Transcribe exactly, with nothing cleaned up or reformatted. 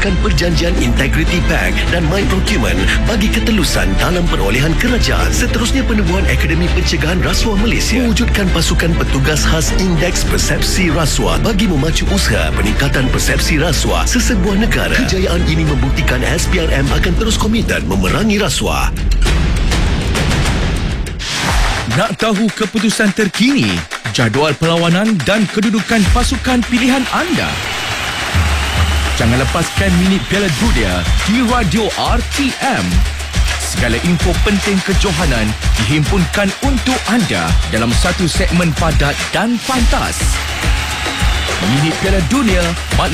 mewujudkan perjanjian Integrity Pact dan My Procurement bagi ketelusan dalam perolehan kerajaan. Seterusnya, penubuhan Akademi Pencegahan Rasuah Malaysia mewujudkan pasukan petugas khas Indeks Persepsi Rasuah bagi memacu usaha peningkatan persepsi rasuah sesebuah negara. Kejayaan ini membuktikan S P R M akan terus komited memerangi rasuah. Nak tahu keputusan terkini, jadual perlawanan dan kedudukan pasukan pilihan anda? Jangan lepaskan minit Piala Dunia di Radio R T M. Segala info penting kejohanan dihimpunkan untuk anda dalam satu segmen padat dan pantas. Minit Piala Dunia